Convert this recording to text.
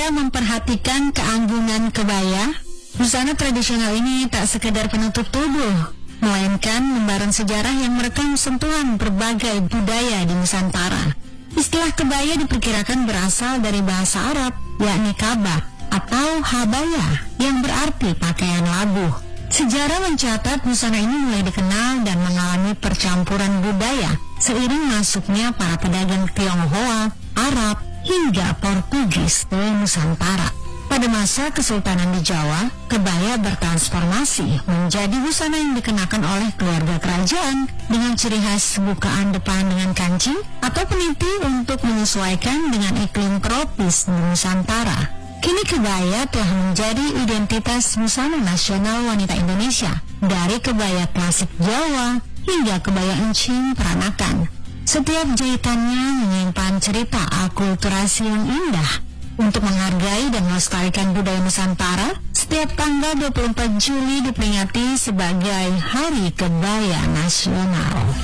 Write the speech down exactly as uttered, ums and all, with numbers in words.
Anda memperhatikan keanggungan kebaya? Busana tradisional ini tak sekedar penutup tubuh, melainkan lembaran sejarah yang merekam sentuhan berbagai budaya di Nusantara. Istilah kebaya diperkirakan berasal dari bahasa Arab, yakni kabah atau habaya, yang berarti pakaian labuh. Sejarah mencatat busana ini mulai dikenal dan mengalami percampuran budaya seiring masuknya para pedagang Tionghoa, Arab, hingga Portugis ke Nusantara. Pada masa Kesultanan di Jawa, kebaya bertransformasi menjadi busana yang dikenakan oleh keluarga kerajaan dengan ciri khas bukaan depan dengan kancing atau peniti untuk menyesuaikan dengan iklim tropis di Nusantara. Kini kebaya telah menjadi identitas busana nasional wanita Indonesia, dari kebaya klasik Jawa hingga kebaya encim peranakan. Setiap jahitannya menyimpan cerita akulturasi yang indah. Untuk menghargai dan melestarikan budaya Nusantara, setiap tanggal dua puluh empat Juli diperingati sebagai Hari Kebaya Nasional.